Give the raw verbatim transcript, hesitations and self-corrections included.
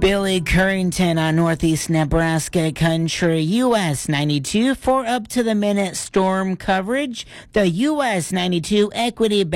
Billy Currington on Northeast Nebraska Country, U S ninety-two for up to the minute storm coverage. The U S ninety-two Equity